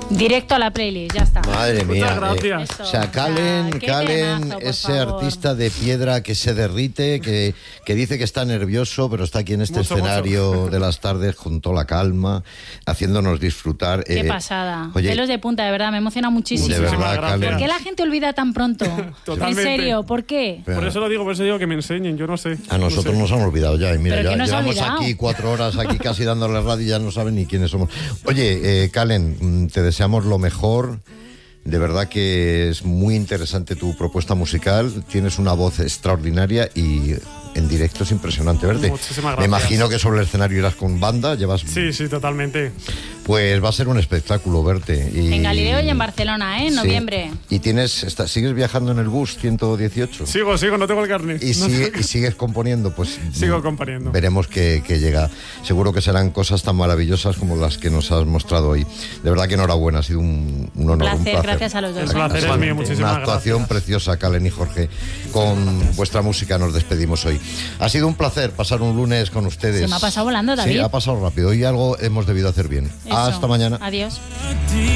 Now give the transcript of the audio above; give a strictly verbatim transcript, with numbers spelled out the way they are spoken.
Directo a la playlist, ya está. Madre mía. Muchas gracias. Eh, o sea, Calen, Qué Calen temazo, por ese favor. artista de piedra que se derrite, que, que dice que está nervioso, pero está aquí en este Mucho, escenario mucho. de las tardes con toda la calma, haciéndonos disfrutar. Qué Eh, pasada. Oye, Pelos de punta, de verdad, me emociona muchísimo. de Muchísimas verdad, gracias. Calen. ¿Por qué la gente olvida tan pronto? Totalmente. En serio, ¿por qué? Pero- Por eso lo digo, por eso digo que me enseñen, yo no sé. A nosotros no nos han olvidado ya, y mira, ¿Pero ya quién nos ha llevamos olvidado? aquí cuatro horas aquí casi dándole radio y ya no saben ni quiénes somos. Oye, eh, Calen, mm, te deseamos lo mejor. De verdad que es muy interesante tu propuesta musical, tienes una voz extraordinaria y en directo es impresionante verte. Muchísimas Me gracias. imagino que sobre el escenario irás con banda, llevas... Sí, sí, totalmente. Pues va a ser un espectáculo verte. Y... En Galileo y en Barcelona, ¿eh? En Sí. noviembre. Y tienes, está- sigues viajando en el bus ciento dieciocho. Sigo, sigo, no tengo el carnet. Y, No sigue- tengo- y sigues componiendo, pues Sigo componiendo. veremos que, que llega. Seguro que serán cosas tan maravillosas como las que nos has mostrado hoy. De verdad que enhorabuena, ha sido un, un honor, un Placer, placer. gracias a los dos. El placer es Igualmente. mío, muchísimas Una actuación gracias. preciosa, Calen y Jorge. Con vuestra música nos despedimos hoy. Ha sido un placer pasar un lunes con ustedes. Se me ha pasado volando, David. Sí, ha pasado rápido. Hoy algo hemos debido hacer bien. Eso. Hasta mañana. Adiós.